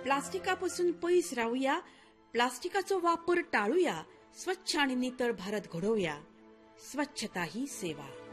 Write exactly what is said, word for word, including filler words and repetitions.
प्लास्टिकापासून पैस राहूया, प्लास्टिकाचा वापर टाळूया, स्वच्छ आणि नितळ भारत घडवूया. स्वच्छता ही सेवा.